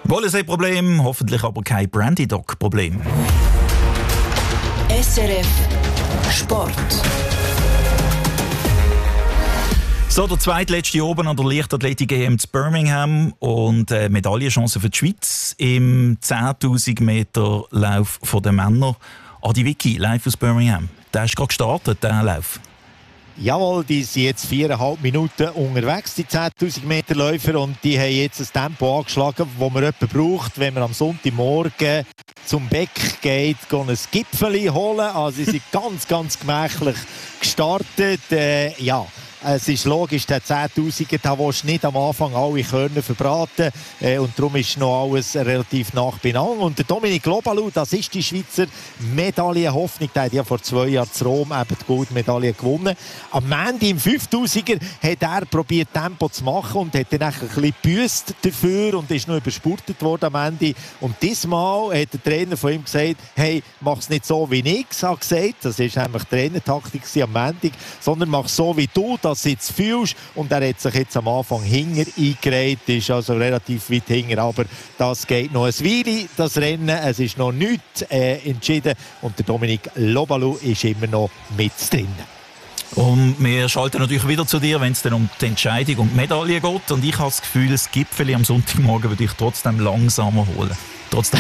Wollensee-Problem, hoffentlich aber kein Brandy-Doc-Problem. SRF Sport. So, der zweitletzte oben an der Leichtathletik-EM zu Birmingham und Medaillenchance für die Schweiz im 10'000 Meter Lauf der Männer. Adi Vicky, live aus Birmingham. Der ist gerade gestartet, der Lauf. Jawohl, die sind jetzt 4,5 Minuten unterwegs, die 10'000 Meter Läufer, und die haben jetzt ein Tempo angeschlagen, das man etwa braucht, wenn man am Sonntagmorgen zum Beck geht, ein Gipfeli holen. Also sie sind ganz gemächlich gestartet. Es ist logisch, der 10'000er, da willst du nicht am Anfang alle Körner verbraten. Und darum ist noch alles relativ nah beieinander. Und der Dominik Lobalu, das ist die Schweizer Medaillenhoffnung. Der hat ja vor 2 Jahren zu Rom eben die Goldmedaille gewonnen. Am Ende im 5000er hat er probiert, Tempo zu machen und hat dann ein bisschen gebüßt dafür und ist noch überspurtet worden am Ende. Und diesmal hat der Trainer von ihm gesagt, hey, mach es nicht so, wie ich es gesagt habe. Das war nämlich die Trainertaktik am Ende, sondern mach es so, wie du das jetzt fühlst. Und er hat sich jetzt am Anfang hinter eingereiht, ist also relativ weit hinter, aber das geht noch ein Weile, das Rennen. Es ist noch nichts entschieden und der Dominik Lobalu ist immer noch mit drin. Und wir schalten natürlich wieder zu dir, wenn es dann um die Entscheidung und die Medaille geht. Und ich habe das Gefühl, das Gipfeli am Sonntagmorgen würde ich trotzdem langsamer holen. Trotzdem.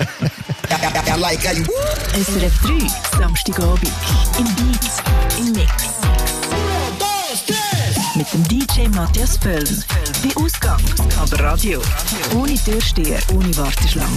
SRF 3, Samstagabend. Im Beat, im Mix. Mit dem DJ Matthias Völln. Bei Ausgang, aber Radio. Ohne Türsteher, ohne Warteschlange.